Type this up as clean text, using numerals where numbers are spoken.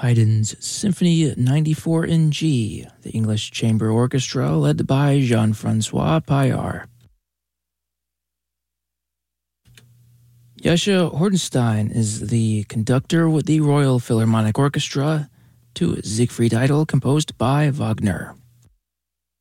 Haydn's Symphony 94 in G, the English Chamber Orchestra led by Jean-Francois Paillard. Jascha Hordenstein is the conductor with the Royal Philharmonic Orchestra to Siegfried Idle, composed by Wagner.